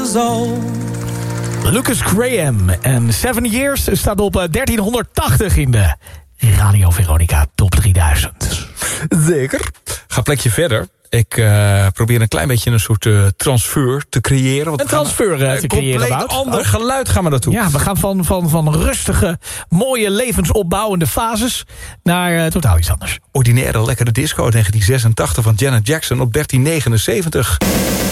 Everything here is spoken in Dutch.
years old. Lucas Graham en 7 Years staat op 1380 in de Radio Veronica Top 3000. Zeker. Ga een plekje verder. Ik probeer een klein beetje een soort transfer te creëren. Want een transfer te creëren, Wout. Een compleet ander geluid gaan we naartoe. Ja, we gaan van rustige, mooie, levensopbouwende fases naar totaal iets anders. Ordinaire lekkere disco 1986 van Janet Jackson op 1379.